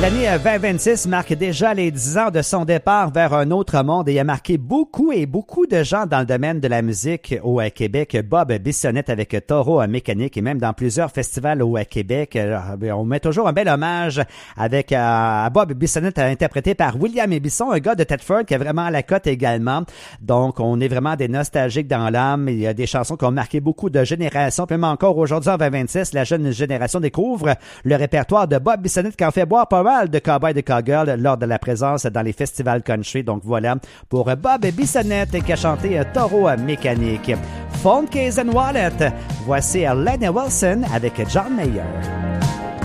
L'année 2026 marque déjà les 10 ans de son départ vers un autre monde et a marqué beaucoup de gens dans le domaine de la musique au Québec. Bob Bissonnette avec Taureau Mécanique et même dans plusieurs festivals au Québec. On met toujours un bel hommage avec à Bob Bissonnette interprété par William Ébisson, un gars de Thetford qui est vraiment à la cote également. Donc, on est vraiment des nostalgiques dans l'âme. Il y a des chansons qui ont marqué beaucoup de générations. Puis même encore aujourd'hui en 2026, la jeune génération découvre le répertoire de Bob Bissonnette qui en fait boire pas mal de cowboys et de cowgirls lors de la présence dans les festivals country. Donc voilà pour Bob Bissonnette qui a chanté Taureau Mécanique. Phone Case and Wallet. Voici Lenny Wilson avec John Mayer.